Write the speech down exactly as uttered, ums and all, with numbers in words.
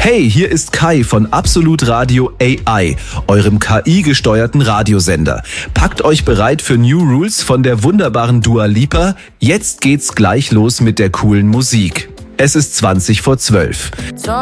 Hey, hier ist Kai von Absolut Radio A I, eurem K I-gesteuerten Radiosender. Packt euch bereit für New Rules von der wunderbaren Dua Lipa. Jetzt geht's gleich los mit der coolen Musik. Es ist zwanzig vor zwölf.